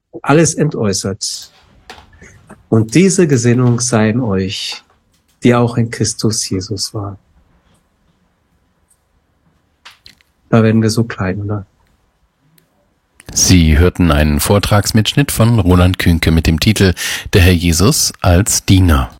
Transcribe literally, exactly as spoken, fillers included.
alles entäußert. Und diese Gesinnung sei in euch, die auch in Christus Jesus war. Da werden wir so klein, oder? Sie hörten einen Vortragsmitschnitt von Roland Künke mit dem Titel Der Herr Jesus als Diener.